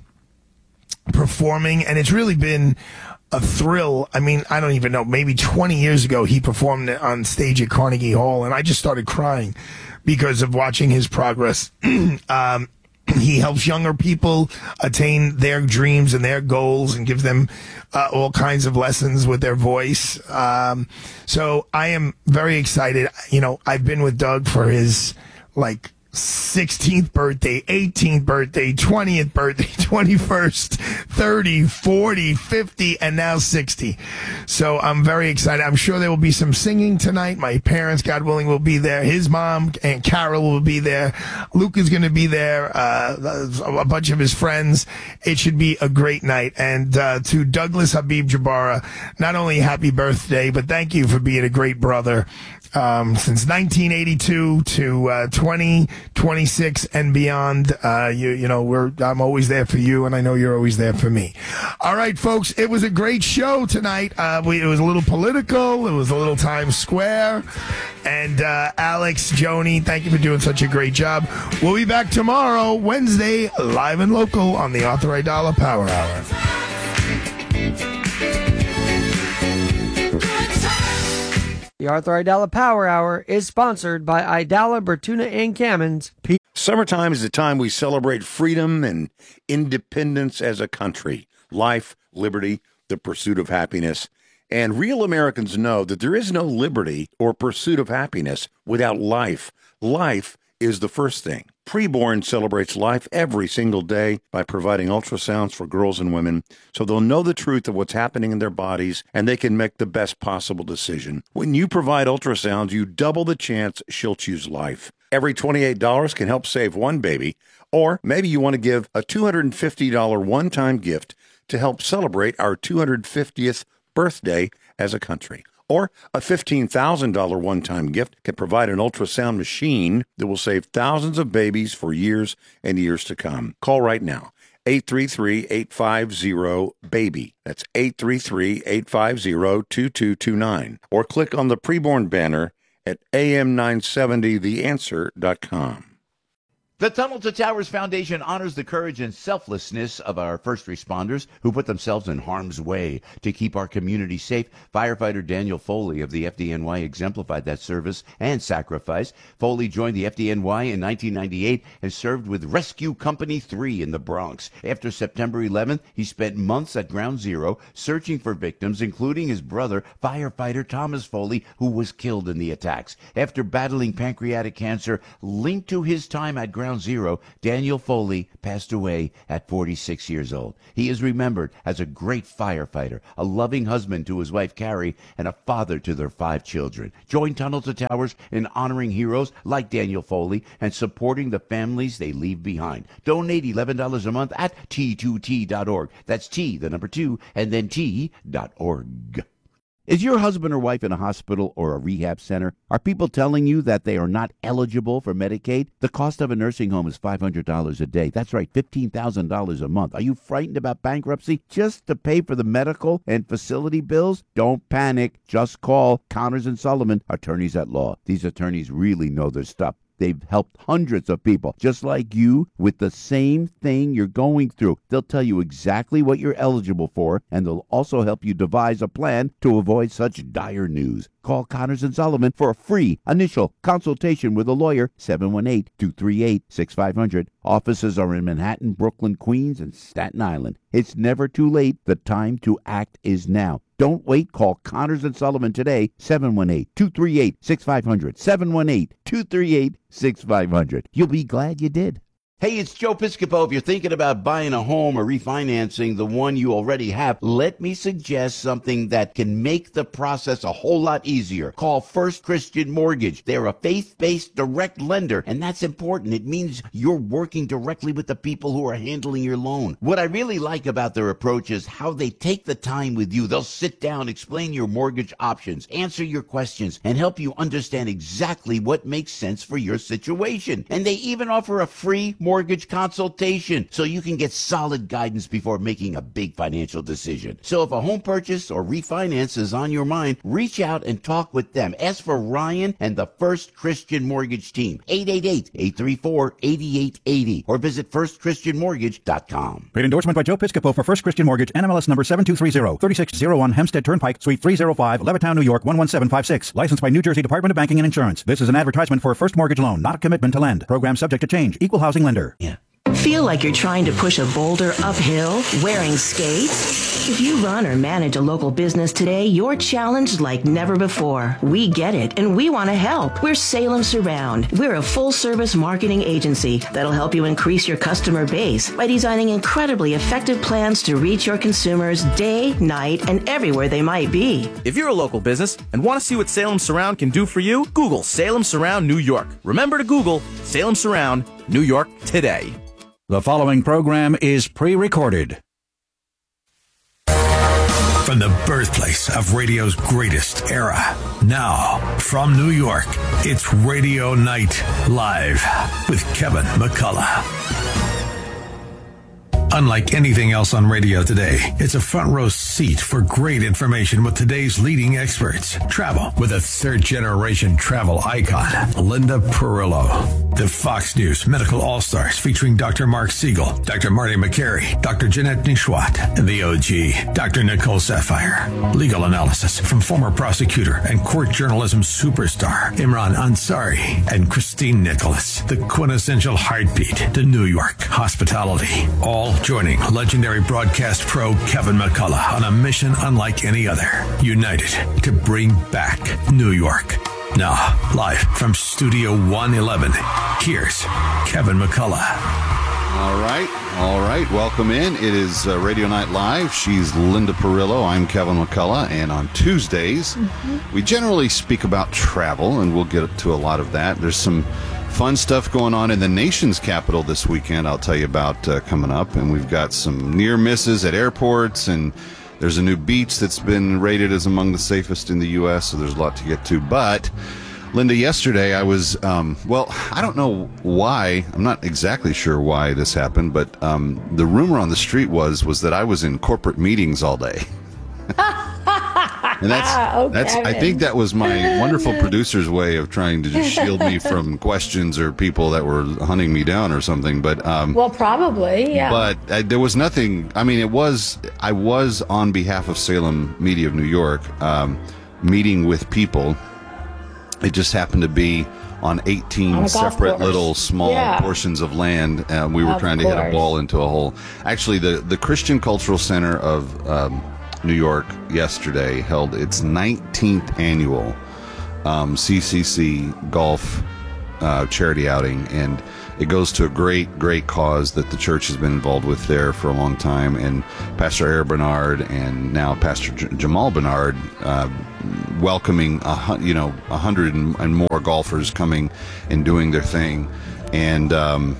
performing. And it's really been a thrill. I mean, I don't even know, maybe twenty years ago, he performed on stage at Carnegie Hall, and I just started crying because of watching his progress. um, he helps younger people attain their dreams and their goals and gives them uh, all kinds of lessons with their voice. Um, so I am very excited. You know, I've been with Doug for his, like, sixteenth birthday, eighteenth birthday, twentieth birthday, twenty-first, thirty, forty, fifty, and now sixty. So I'm very excited. I'm sure there will be some singing tonight. My parents, God willing, will be there. His mom and Carol will be there. Luke is going to be there. Uh, a bunch of his friends. It should be a great night. And uh, to Douglas Habib Jabara, not only happy birthday, but thank you for being a great brother. Um, since nineteen eighty-two to uh, twenty twenty-six and beyond, uh, you you know we're I'm always there for you, and I know you're always there for me. All right, folks, it was a great show tonight. Uh, we, it was a little political, it was a little Times Square, and uh, Alex, Joni, thank you for doing such a great job. We'll be back tomorrow, Wednesday, live and local on the Arthur Aidala Power Hour. The Arthur Aidala Power Hour is sponsored by Aidala, Bertuna, and Kamins. Summertime is the time we celebrate freedom and independence as a country, life, liberty, the pursuit of happiness. And real Americans know that there is no liberty or pursuit of happiness without life. Life is the first thing. Preborn celebrates life every single day by providing ultrasounds for girls and women so they'll know the truth of what's happening in their bodies and they can make the best possible decision. When you provide ultrasounds, you double the chance she'll choose life. Every twenty-eight dollars can help save one baby, or maybe you want to give a two hundred fifty dollars one-time gift to help celebrate our two hundred fiftieth birthday as a country. Or a fifteen thousand dollars one-time gift can provide an ultrasound machine that will save thousands of babies for years and years to come. Call right now. eight three three, eight five zero, BABY. That's eight three three, eight five zero, two two two nine. Or click on the preborn banner at A M nine seventy the answer dot com. The Tunnel to Towers Foundation honors the courage and selflessness of our first responders who put themselves in harm's way to keep our community safe. Firefighter Daniel Foley of the F D N Y exemplified that service and sacrifice. Foley joined the F D N Y in nineteen ninety-eight and served with Rescue Company three in the Bronx. After September eleventh, he spent months at Ground Zero searching for victims, including his brother, firefighter Thomas Foley, who was killed in the attacks. After battling pancreatic cancer linked to his time at Ground Zero, Daniel Foley passed away at forty-six years old. He is remembered as a great firefighter, a loving husband to his wife Carrie, and a father to their five children. Join Tunnel to Towers in honoring heroes like Daniel Foley and supporting the families they leave behind. Donate eleven dollars a month at T two T dot org. That's T, the number two, and then T dot org. Is your husband or wife in a hospital or a rehab center? Are people telling you that they are not eligible for Medicaid? The cost of a nursing home is five hundred dollars a day. That's right, fifteen thousand dollars a month. Are you frightened about bankruptcy just to pay for the medical and facility bills? Don't panic. Just call Connors and Sullivan, attorneys at law. These attorneys really know their stuff. They've helped hundreds of people, just like you, with the same thing you're going through. They'll tell you exactly what you're eligible for, and they'll also help you devise a plan to avoid such dire news. Call Connors and Sullivan for a free initial consultation with a lawyer, seven one eight, two three eight, six five zero zero. Offices are in Manhattan, Brooklyn, Queens, and Staten Island. It's never too late. The time to act is now. Don't wait. Call Connors and Sullivan today, seven one eight, two three eight, six five zero zero, seven one eight, two three eight, six five zero zero. You'll be glad you did. Hey, it's Joe Piscopo. If you're thinking about buying a home or refinancing the one you already have, let me suggest something that can make the process a whole lot easier. Call First Christian Mortgage. They're a faith-based direct lender, and that's important. It means you're working directly with the people who are handling your loan. What I really like about their approach is how they take the time with you. They'll sit down, explain your mortgage options, answer your questions, and help you understand exactly what makes sense for your situation. And they even offer a free mortgage consultation so you can get solid guidance before making a big financial decision. So if a home purchase or refinance is on your mind, reach out and talk with them. Ask for Ryan and the First Christian Mortgage team, eight eight eight, eight three four, eight eight eight zero, or visit first christian mortgage dot com. Paid endorsement by Joe Piscopo for First Christian Mortgage, N M L S number seven two three zero, thirty-six oh one Hempstead Turnpike, Suite three oh five, Levittown, New York, one one seven five six. Licensed by New Jersey Department of Banking and Insurance. This is an advertisement for a first mortgage loan, not a commitment to lend. Program subject to change. Equal housing lender. Yeah. Feel like you're trying to push a boulder uphill wearing skates? If you run or manage a local business today, you're challenged like never before. We get it, and we want to help. We're Salem Surround. We're a full-service marketing agency that'll help you increase your customer base by designing incredibly effective plans to reach your consumers day, night, and everywhere they might be. If you're a local business and want to see what Salem Surround can do for you, Google Salem Surround New York. Remember to Google Salem Surround New York today. The following program is pre-recorded. From the birthplace of radio's greatest era, now from New York, it's Radio Night Live with Kevin McCullough. Unlike anything else on radio today, it's a front row seat for great information with today's leading experts. Travel with a third-generation travel icon, Linda Perillo. The Fox News Medical All-Stars featuring Doctor Mark Siegel, Doctor Marty McCary, Doctor Jeanette Nishwat, and the O G, Doctor Nicole Sapphire. Legal analysis from former prosecutor and court journalism superstar Imran Ansari and Christine Nicholas. The quintessential heartbeat to New York hospitality. All joining legendary broadcast pro Kevin McCullough on a mission unlike any other. United to bring back New York. Now, live from Studio one eleven, here's Kevin McCullough. All right, all right. Welcome in. It is uh, Radio Night Live. She's Linda Perillo. I'm Kevin McCullough. And on Tuesdays, mm-hmm. we generally speak about travel, and we'll get to a lot of that. There's some fun stuff going on in the nation's capital this weekend. I'll tell you about uh, coming up, and we've got some near misses at airports, and there's a new beach that's been rated as among the safest in the U S, so there's a lot to get to. But Linda, yesterday I was, um, well, I don't know why. I'm not exactly sure why this happened, but um, the rumor on the street was was that I was in corporate meetings all day. And that's, oh, that's. I think that was my wonderful producer's way of trying to just shield me from questions or people that were hunting me down or something. But um, well, probably, yeah. But uh, there was nothing. I mean, it was. I was on behalf of Salem Media of New York, um, meeting with people. It just happened to be on eighteen on separate course. little small yeah. portions of land. Uh, we were of trying to course. hit a ball into a hole. Actually, the the Christian Cultural Center of Um, New York yesterday held its nineteenth annual um, C C C golf uh, charity outing, and it goes to a great, great cause that the church has been involved with there for a long time. And Pastor Aaron Bernard and now Pastor J- Jamal Bernard uh, welcoming a hun- you know a hundred and, and more golfers coming and doing their thing, and. Um,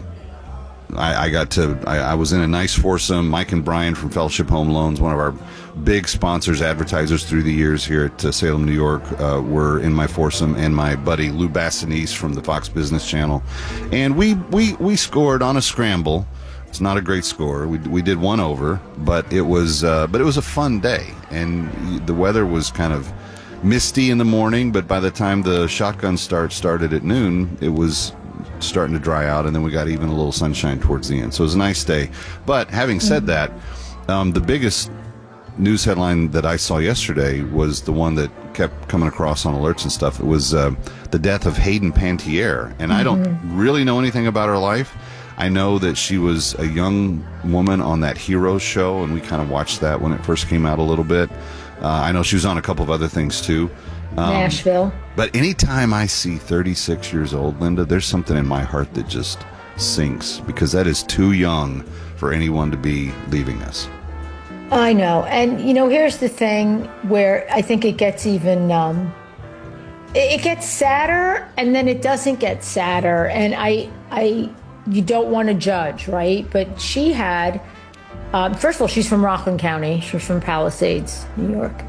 I, I got to, I, I was in a nice foursome. Mike and Brian from Fellowship Home Loans, one of our big sponsors, advertisers through the years here at uh, Salem, New York, uh, were in my foursome, and my buddy Lou Bassanese from the Fox Business Channel. And we, we, we scored on a scramble. It's not a great score. We, we did one over, but it was, uh, but it was a fun day. And the weather was kind of misty in the morning, but by the time the shotgun start started at noon, it was starting to dry out, and then we got even a little sunshine towards the end. So it was a nice day. But having said that, um, the biggest news headline that I saw yesterday was the one that kept coming across on alerts and stuff. It was uh, the death of Hayden Panettiere. And I don't really know anything about her life. I know that she was a young woman on that Heroes show, and we kind of watched that when it first came out a little bit. Uh, I know she was on a couple of other things, too. Um, Nashville. But anytime I see thirty-six years old, Linda, there's something in my heart that just sinks, because that is too young for anyone to be leaving us. I know. And, you know, here's the thing where I think it gets even, um, it, it gets sadder, and then it doesn't get sadder. And I, I, you don't want to judge, right? But she had, um, first of all, she's from Rockland County. She's from Palisades, New York.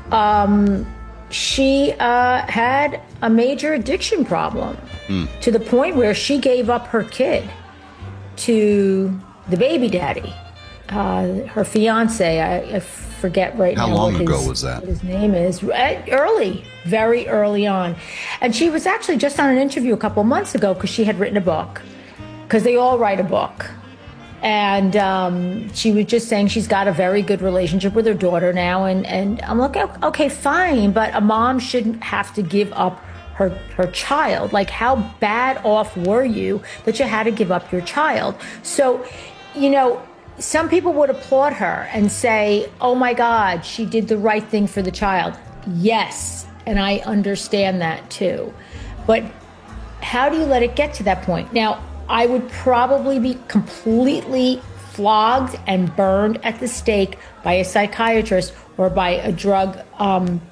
Um, she uh, had a major addiction problem mm. to the point where she gave up her kid to the baby daddy, uh, her fiance. I, I forget right How now. How long what ago his, was that? What his name is. Early, very early on. And she was actually just on an interview a couple months ago because she had written a book, because they all write a book. And um, she was just saying she's got a very good relationship with her daughter now. And, and I'm like, okay, fine. But a mom shouldn't have to give up her, her child. Like, how bad off were you that you had to give up your child? So, you know, some people would applaud her and say, oh, my God, she did the right thing for the child. Yes. And I understand that, too. But how do you let it get to that point? Now, I would probably be completely flogged and burned at the stake by a psychiatrist or by a drug, um,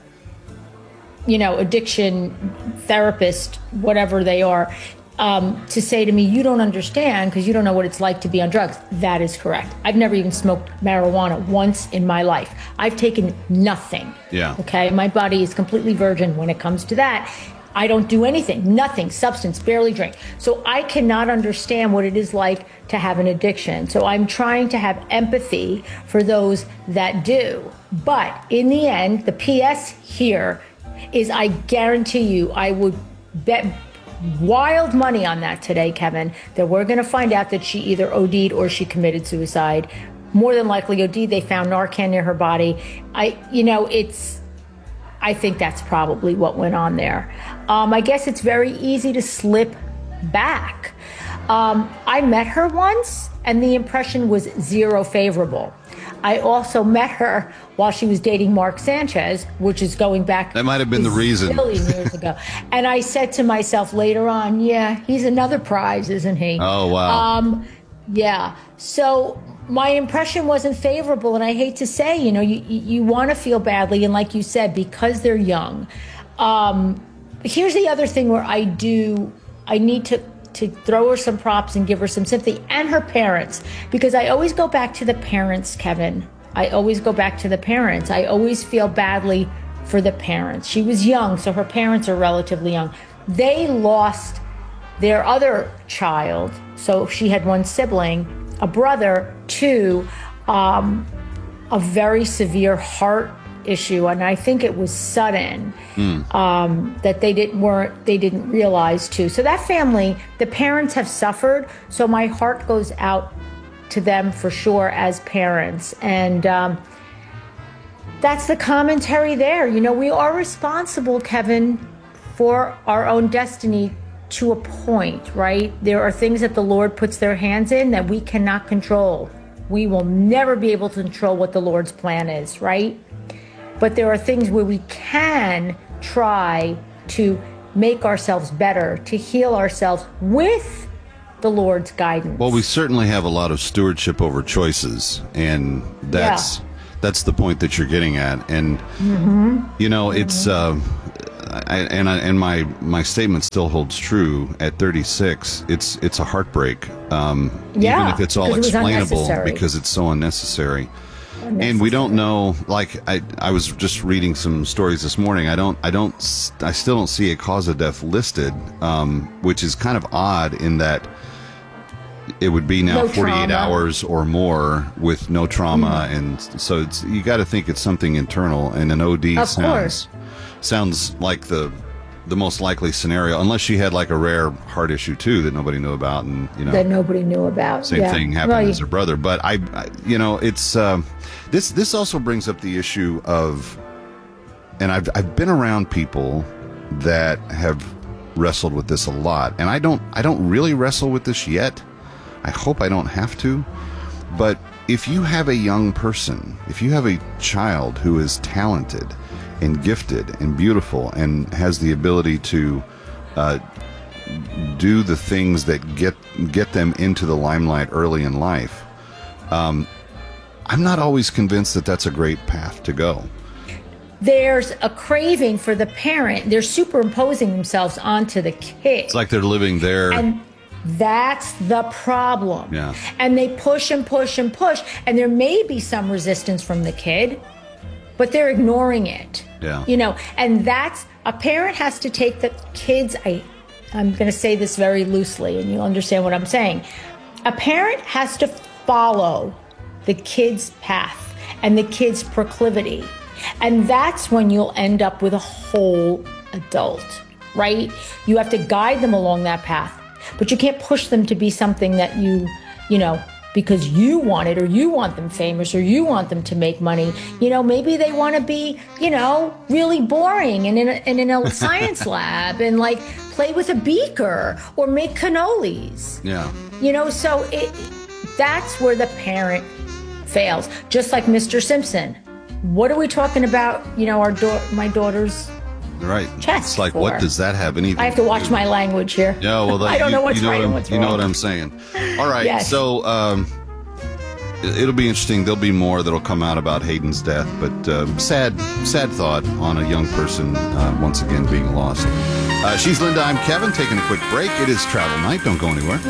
you know, addiction therapist, whatever they are, um, to say to me, you don't understand because you don't know what it's like to be on drugs. That is correct. I've never even smoked marijuana once in my life. I've taken nothing. Yeah. Okay. My body is completely virgin when it comes to that. I don't do anything, nothing, substance, barely drink. So I cannot understand what it is like to have an addiction. So I'm trying to have empathy for those that do. But in the end, the P S here is, I guarantee you, I would bet wild money on that today, Kevin, that we're going to find out that she either O D'd or she committed suicide. More than likely O D'd. They found Narcan near her body. I, you know, it's, I think that's probably what went on there. Um, I guess it's very easy to slip back. Um, I met her once, and the impression was zero favorable. I also met her while she was dating Mark Sanchez, which is going back. That might have been the reason. A billion years ago. And I said to myself later on, yeah, he's another prize, isn't he? Oh, wow. Um, yeah. So my impression wasn't favorable, and I hate to say, you know, you you want to feel badly, and like you said, because they're young. Um, here's the other thing where I do, I need to to throw her some props and give her some sympathy, and her parents, because I always go back to the parents, Kevin. I always go back to the parents. I always feel badly for the parents. She was young, so her parents are relatively young. They lost their other child, so she had one sibling, a brother, to um, a very severe heart issue, and I think it was sudden mm. um, that they didn't weren't they didn't realize too. So that family, the parents have suffered. So my heart goes out to them for sure as parents, and um, that's the commentary there. You know, we are responsible, Kevin, for our own destiny to a point, right? There are things that the Lord puts their hands in that we cannot control. We will never be able to control what the Lord's plan is, right? But there are things where we can try to make ourselves better, to heal ourselves with the Lord's guidance. Well, we certainly have a lot of stewardship over choices, and that's yeah. that's the point that you're getting at. And mm-hmm. you know, it's uh, I, and I, and my my statement still holds true. At thirty-six, it's it's a heartbreak, um, yeah, even if it's all it explainable, because it's so unnecessary. And we don't know, like, I, I was just reading some stories this morning. I don't, I don't, I still don't see a cause of death listed, um, which is kind of odd in that it would be now no forty-eight trauma. hours or more with no trauma. Mm. And so it's, you got to think it's something internal, and an O D of sounds, course. sounds like the, the most likely scenario, unless she had like a rare heart issue too that nobody knew about. And, you know, that nobody knew about. Same yeah. thing happened right. as her brother. But I, I you know, it's, um, This this also brings up the issue of, and I've I've been around people that have wrestled with this a lot, and I don't I don't really wrestle with this yet. I hope I don't have to. But if you have a young person, if you have a child who is talented and gifted and beautiful and has the ability to uh, do the things that get get them into the limelight early in life, um, I'm not always convinced that that's a great path to go. There's a craving for the parent. They're superimposing themselves onto the kid. It's like they're living there. And that's the problem. Yeah. And they push and push and push. And there may be some resistance from the kid, but they're ignoring it. Yeah. You know, and that's, a parent has to take the kids, I, I'm going to say this very loosely and you'll understand what I'm saying. A parent has to follow the kid's path and the kid's proclivity. And that's when you'll end up with a whole adult, right? You have to guide them along that path, but you can't push them to be something that you, you know, because you want it, or you want them famous, or you want them to make money. You know, maybe they want to be, you know, really boring and in a, and in a science lab and like play with a beaker or make cannolis. Yeah. You know, so it, that's where the parent fails. Just like Mister Simpson. What are we talking about? You know, our da- my daughter's right. chest. It's like, for? what does that have anything? I have to watch do? my language here. Yeah, well, that, I don't you, know what's you know right what and I'm, what's you wrong. know what I'm saying. All right, Yes. so um, it- it'll be interesting. There'll be more that'll come out about Hayden's death, but uh, sad, sad thought on a young person uh, once again being lost. Uh, she's Linda. I'm Kevin. Taking a quick break. It is travel night. Don't go anywhere.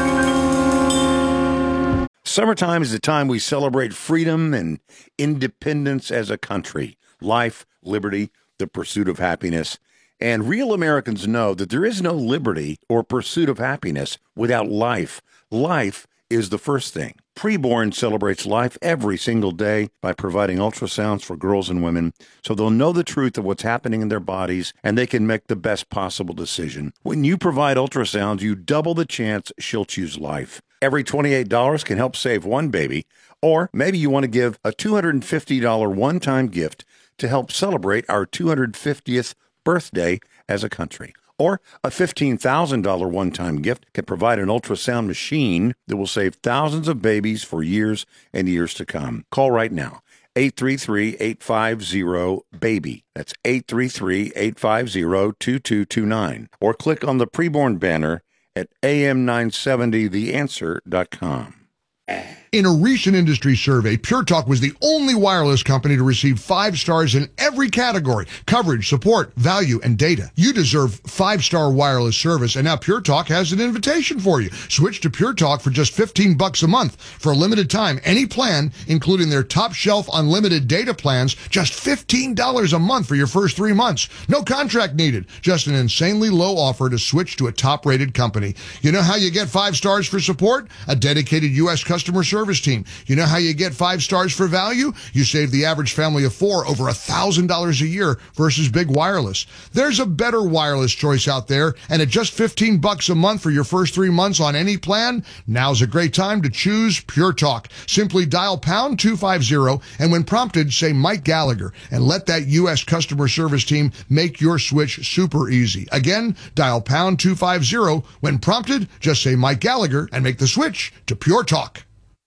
Summertime is the time we celebrate freedom and independence as a country, life, liberty, the pursuit of happiness. And real Americans know that there is no liberty or pursuit of happiness without life. Life is the first thing. Preborn celebrates life every single day by providing ultrasounds for girls and women so they'll know the truth of what's happening in their bodies and they can make the best possible decision. When you provide ultrasounds, you double the chance she'll choose life. Every twenty-eight dollars can help save one baby, or maybe you want to give a two hundred fifty dollars one-time gift to help celebrate our two hundred fiftieth birthday as a country. Or a fifteen thousand dollars one-time gift can provide an ultrasound machine that will save thousands of babies for years and years to come. Call right now, eight three three, eight five zero, BABY. That's eight three three, eight five zero, two two two nine. Or click on the preborn banner at A M nine seventy the answer dot com. In a recent industry survey, Pure Talk was the only wireless company to receive five stars in every category: coverage, support, value, and data. You deserve five-star wireless service, and now Pure Talk has an invitation for you. Switch to Pure Talk for just fifteen bucks a month. For a limited time, any plan, including their top-shelf unlimited data plans, just fifteen dollars a month for your first three months. No contract needed. Just an insanely low offer to switch to a top-rated company. You know how you get five stars for support? A dedicated U S customer service team. You know how you get five stars for value? You save the average family of four over one thousand dollars a year versus big wireless. There's a better wireless choice out there, and at just fifteen bucks a month for your first three months on any plan, now's a great time to choose Pure Talk. Simply dial pound two fifty, and when prompted, say Mike Gallagher, and let that U S customer service team make your switch super easy. Again, dial pound two fifty. When prompted, just say Mike Gallagher and make the switch to Pure Talk.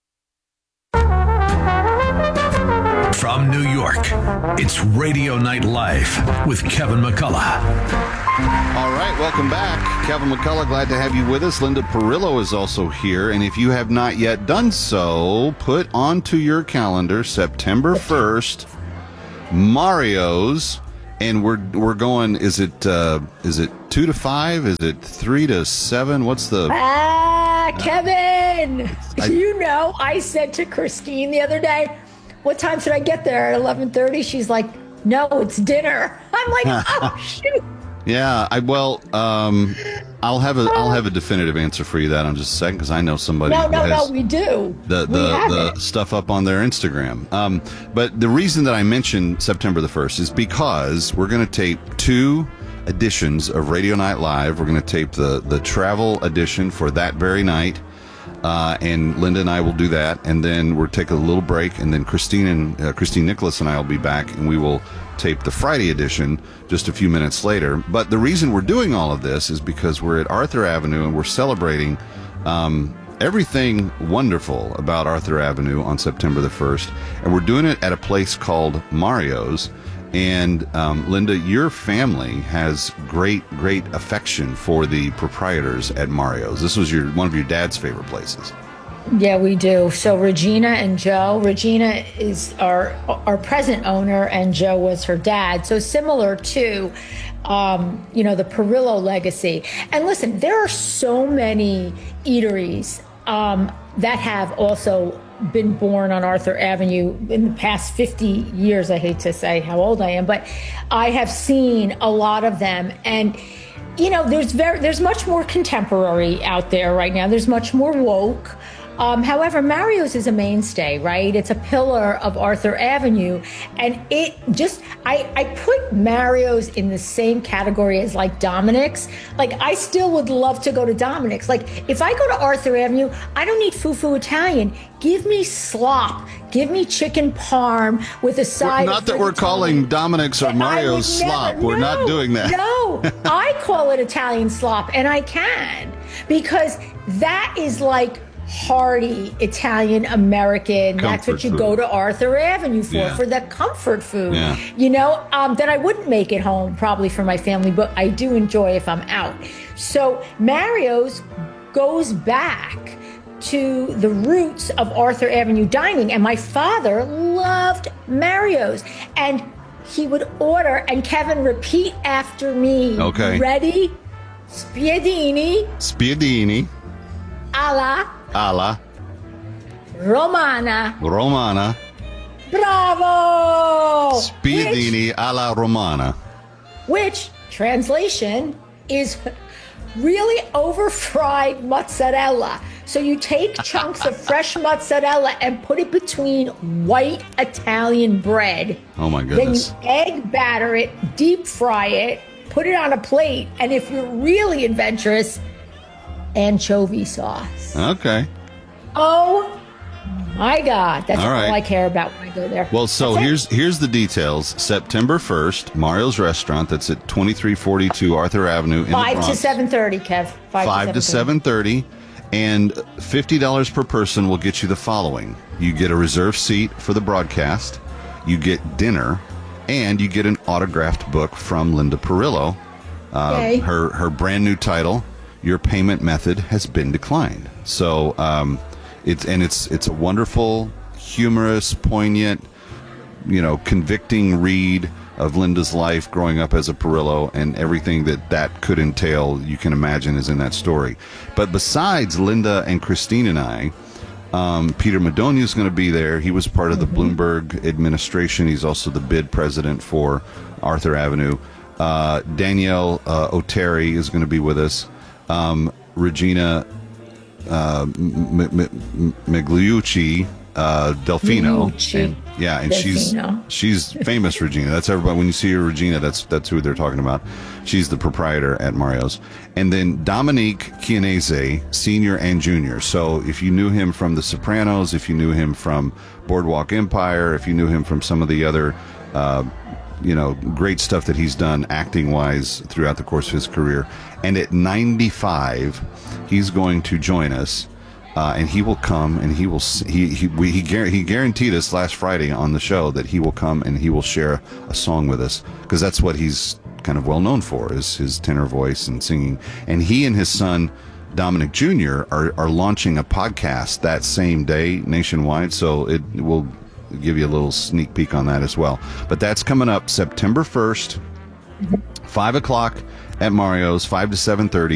From New York, it's Radio Night Live with Kevin McCullough. All right, welcome back. Kevin McCullough, glad to have you with us. Linda Perillo is also here, and if you have not yet done so, put onto your calendar September first, Mario's, and we're we're going. Is it uh, is it two to five? Is it three to seven? What's the? Ah, Kevin, I, you know, I said to Christine the other day, "What time should I get there?" At eleven thirty. She's like, "No, it's dinner." I'm like, "Oh shoot." Yeah, I well, um, I'll have a I'll have a definitive answer for you that in just a second, because I know somebody. No, who no, has no, we do. The we the have the it. stuff up on their Instagram. Um, but the reason that I mentioned September the first is because we're going to tape two editions of Radio Night Live. We're going to tape the the travel edition for that very night. Uh, and Linda and I will do that, and then we'll take a little break, and then Christine and uh, Christine Nicholas and I will be back, and we will tape the Friday edition just a few minutes later. But the reason we're doing all of this is because we're at Arthur Avenue, and we're celebrating um, everything wonderful about Arthur Avenue on September the first, and we're doing it at a place called Mario's. And um, Linda, your family has great, great affection for the proprietors at Mario's. This was your one of your dad's favorite places. Yeah, we do. So Regina and Joe. Regina is our our present owner, and Joe was her dad. So similar to, um, you know, the Perillo legacy. And listen, there are so many eateries um, that have also been born on Arthur Avenue in the past fifty years. I hate to say how old I am, but I have seen a lot of them. And, you know, there's very, there's much more contemporary out there right now. There's much more woke. Um, however, Mario's is a mainstay, right? It's a pillar of Arthur Avenue. And it just, I, I put Mario's in the same category as like Dominic's. Like, I still would love to go to Dominic's. Like, if I go to Arthur Avenue, I don't need foo-foo Italian. Give me slop. Give me chicken parm with a side. Not that we're calling Dominic's or Mario's slop. We're not doing that. No, I call it Italian slop, and I can, because that is like hearty Italian American. That's what you food. go to Arthur Avenue for, Yeah. for the comfort food. Yeah. You know, um, that I wouldn't make at home probably for my family, but I do enjoy if I'm out. So Mario's goes back to the roots of Arthur Avenue dining, and my father loved Mario's, and he would order, and Kevin, repeat after me. Okay. Ready? Spiedini Spiedini alla alla Romana. Romana. Bravo! Spiedini alla Romana. Which, which translation is really over-fried mozzarella. So you take chunks of fresh mozzarella and put it between white Italian bread. Oh my goodness. Then you egg batter it, deep fry it, put it on a plate, and if you're really adventurous, anchovy sauce. Okay. Oh my God. That's All all, right. I care about when I go there. Well, so That's it. here's here's the details. September first, Mario's Restaurant. That's at twenty-three forty-two Arthur Avenue in the Five Bronx. to seven thirty, Kev. Five, Five to seven thirty, and fifty dollars per person will get you the following: you get a reserved seat for the broadcast, you get dinner, and you get an autographed book from Linda Perillo. Uh, Yay. her her brand new title, "Your Payment Method Has Been Declined." So um, It's and it's it's a wonderful, humorous, poignant, you know, convicting read of Linda's life growing up as a Perillo, and everything that that could entail, you can imagine, is in that story. But besides Linda and Christine and I, um, Peter Madonia is going to be there. He was part of the Bloomberg administration. He's also the bid president for Arthur Avenue. Uh, Danielle uh, O'Terry is going to be with us. Um, Regina uh, M- M- Migliucci uh, Delfino. And, yeah, and Delfino. she's she's famous Regina. That's everybody. When you see her Regina, that's that's who they're talking about. She's the proprietor at Mario's. And then Dominique Chianese, senior and junior. So if you knew him from The Sopranos, if you knew him from Boardwalk Empire, if you knew him from some of the other uh, you know, great stuff that he's done acting-wise throughout the course of his career. And at ninety-five, he's going to join us, uh, and he will come and he will he he we, he, gar- he guaranteed us last Friday on the show that he will come and he will share a song with us, because that's what he's kind of well known for, is his tenor voice and singing. And he and his son Dominic Junior are are launching a podcast that same day nationwide, so it will give you a little sneak peek on that as well. But that's coming up September first, five o'clock at Mario's, five to seven thirty.